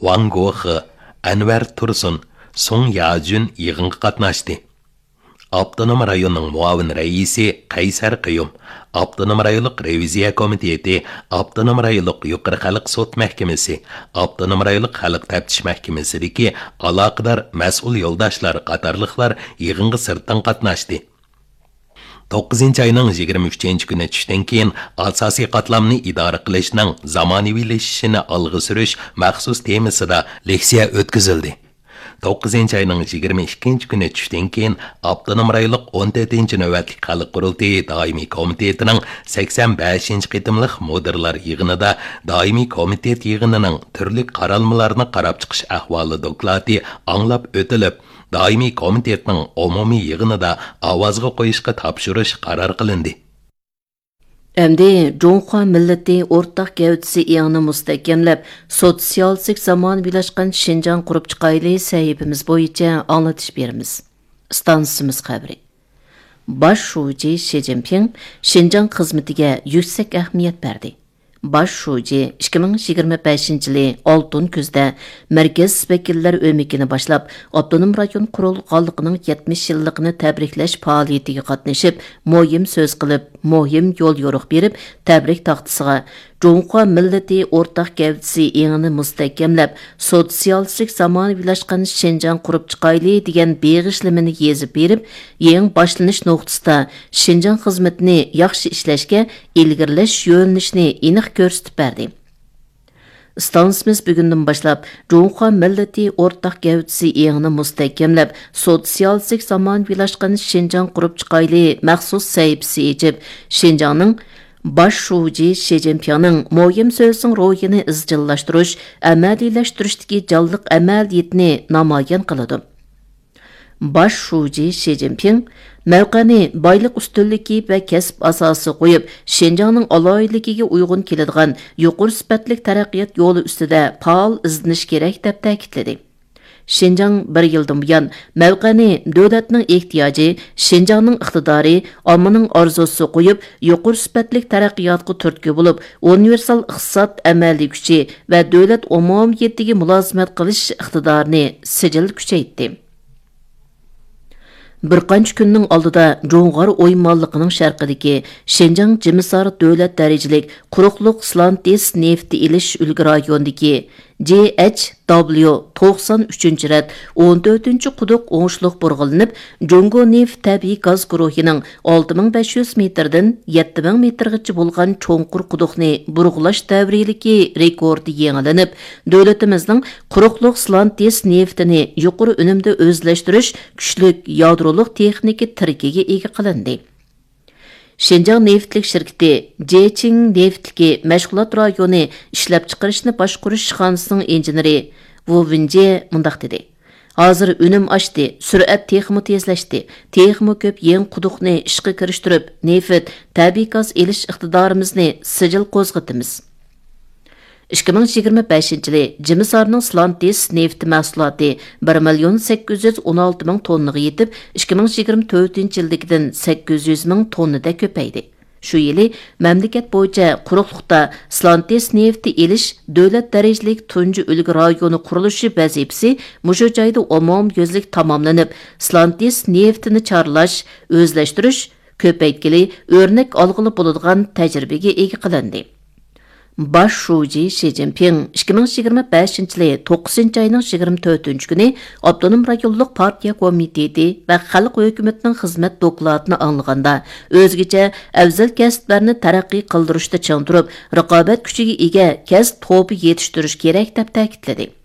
Wang Guohe, Anwar Tursun, Song Yajun yig'inga qatnashdi. Abtonom rayonning muavin raisi Qaysar Qiyum, Abtonom rayonlik reviziya komiteti, Abtonom rayonlik yuqori xalq sud mahkamasi, Abtonom rayonlik xalq taftish mahkamasidagi aloqador mas'ul yo'ldoshlar qatorliqlar yig'inga sirtdan qatnashdi. 9 ayning 23 kuni tushdan keyin asosiy qatlamni idora qilishning zamonaviylashishini olg'a surish maxsus temasida leksiya o'tkazildi. 9 ayning 22 kuni tushdan keyin Abtonom rayonlik 14 navbatlik xalq qurultiyi doimiy komitetining 85 qitimliq mudirlar yig'inida doimiy komitet yig'inining turli qaralmalarni qarab chiqish ahvoli doklati anglab o'tilib, doimiy komitetning umumiy yig'inida ovozga qo'yishga topshirish qaror qilindi. Әмді Жоңқа милләті ортақ гәвдісі иаңны мұстәкемләп, социалистік заман билашқан Шинжан құрып чықайлы сәйіпіміз бойынша аңлатыш беріміз. Станцымыз қабірі. Баш шуыжы Ши Цзиньпин Шинжан қызметіге yüksek әхмиет берді. Baş şuji 2025 yılı altın küzde merkez vekiller ömekini başlap, Abdunum rayon kurulğanlığının 70 yıllıqını təbrikləş fəaliyyətiga qatnaşıb, muhim söz qılıb, muhim yol yoruq berib, təbrik taxtısıga Жоңқа milleti ortaq gavdisi eğini müstəkkəmləb, sosialistik zaman birləşqən Şinjan qurub çıxaylı degan beğişlimini yezib berib, yeң başlanış noqtasida Şinjan xizmetini yaxşı işləşkə ilgirləş yönlüşünü aniq göstərib berdi. Stansimiz bugündən başlap, Жоңқа milleti ortaq gavdisi eğini müstəkkəmləb, sosialistik zaman birləşqən Şinjan qurub çıxaylı məxsus səhifəsi ecib, Şinjanın Baş şuji Şi Цзиньпиннің muhim sözün ruhini izchillashtirish, amaliylashtirish canlıq əməliyyətini namoyon qiladi. Baş şuji Şi Цзиньпин mavqani boylik ustunligi va kasb asosi qo'yib, Şinjanning aloyiligiga uyg'un keladigan yuqori sifatli taraqqiyot yo'li ustida faol izlanish kerak deb ta'kidladi. Şinjan bir yıldan buyan mavqani davlatning ehtiyojı, Şinjanning iqtidori, ommaning orzusi qo'yib, yuqori sifatli taraqqiyotga turtki bo'lib, universal iqtisod amaliy kuchi va davlat umumiyatiga mulozimat qilish iqtidorini sijil kuchaytdi. Bir qancha kunning oldida Жоңғар o'ymonligining sharqidagi Şinjan Jimisar davlat darajalik quruqliq Slantis nefti ilish ulgi rayonidagi JHW 93 rat 14 quduq o'ngishliq burg'ilinib, Jongo neft tabiiy gaz guruhining 6500 metrdan 7000 metrgacha bo'lgan cho'nqur quduqni burg'ulash davriyaligi rekordi yangilanib, davlatimizning quruqliq Slantis neftini yuqori unumda o'zlashtirish kuchlik yadroliq texnika tirikiga ega qilindi. Şinjan neftlik şirketi Jeching neftliki mashg'ulot rayoni ishlab chiqarishni boshqarish xonasining injeneri Wu Winje mundaq dedi. Hozir unum oshdi, sur'at texmi tezlashdi, texmi ko'p yeng quduqni ishga kirishtirib, neft, tabiiy gaz elish iqtidorimizni sijil qo'zg'atamiz. 2025 yılı Jimisarning Slantis nefti mahsuloti 1.816.000 tonnaga yetib, 2024 yildagidan 800.000 tonnada ko'paydi. Shu yili mamlakat bo'yicha quruqliqda Slantis nefti elish davlat darajalik tunji ulgi rayoni qurilishi vazifasi mushu joyda umumyuzlik tamomlanib, Slantis neftini chorlash, o'zlashtirish, ko'paytgili o'rnak olg'ili bo'ladigan tajribaga ega qilindi. Baş şuji Şi Цзиньпин 2025 yılı 9 ayının 24 günü Abdunum rayonluq partiya komiteti və xalq hökumətinin xizmət dokladını anlığanda özgəcə əvzəl kəsblərini tərəqqi qıldırışda çandırıb, rəqabət küçüge ega kəsb topu yetiştiriş gerek deyə təkidlədi.